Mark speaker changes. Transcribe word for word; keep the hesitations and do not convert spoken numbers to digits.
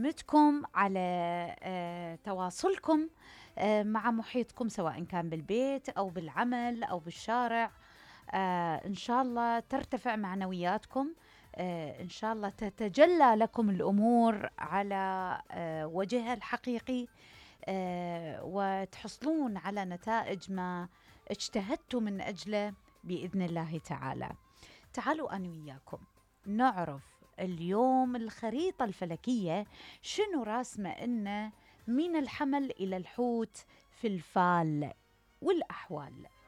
Speaker 1: نشمتكم على آه، تواصلكم آه، مع محيطكم، سواء كان بالبيت أو بالعمل أو بالشارع. آه، إن شاء الله ترتفع معنوياتكم. آه، إن شاء الله تتجلى لكم الأمور على آه، وجهها الحقيقي، آه، وتحصلون على نتائج ما اجتهدتم من أجله بإذن الله تعالى. تعالوا أنا وياكم نعرف اليوم الخريطة الفلكية شنو راسمة إنه من الحمل إلى الحوت في الفال والأحوال.